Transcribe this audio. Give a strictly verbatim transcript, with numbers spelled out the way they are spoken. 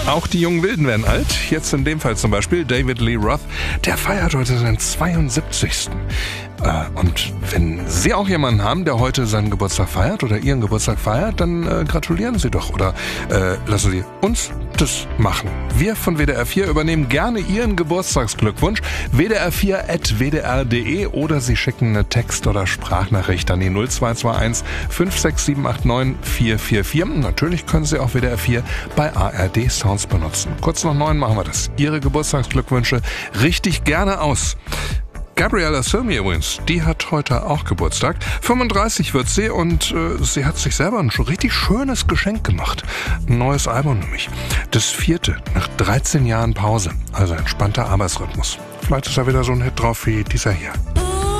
Auch die jungen Wilden werden alt. Jetzt in dem Fall zum Beispiel David Lee Roth. Der feiert heute seinen zweiundsiebzigsten Und wenn Sie auch jemanden haben, der heute seinen Geburtstag feiert oder Ihren Geburtstag feiert, dann äh, gratulieren Sie doch oder äh, lassen Sie uns das machen. Wir von W D R vier übernehmen gerne Ihren Geburtstagsglückwunsch. W D R vier at w d r punkt d e oder Sie schicken eine Text- oder Sprachnachricht an die null zwei zwei eins fünf sechs sieben acht neun vier vier vier. Natürlich können Sie auch W D R vier bei A R D Sounds benutzen. Kurz nach neun machen wir das. Ihre Geburtstagsglückwünsche richtig gerne aus. Gabriella Cilmi übrigens, die hat heute auch Geburtstag. fünfunddreißig wird sie und äh, sie hat sich selber ein schon richtig schönes Geschenk gemacht. Ein neues Album nämlich. Das vierte, nach dreizehn Jahren Pause. Also entspannter Arbeitsrhythmus. Vielleicht ist da wieder so ein Hit drauf wie dieser hier.